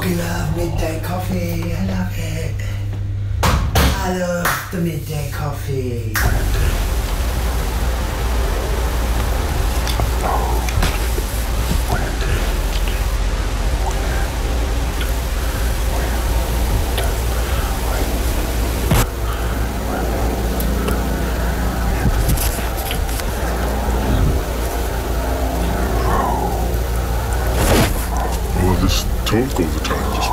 fucking love midday coffee. I love it. I love the midday coffee. Well, this talk all the time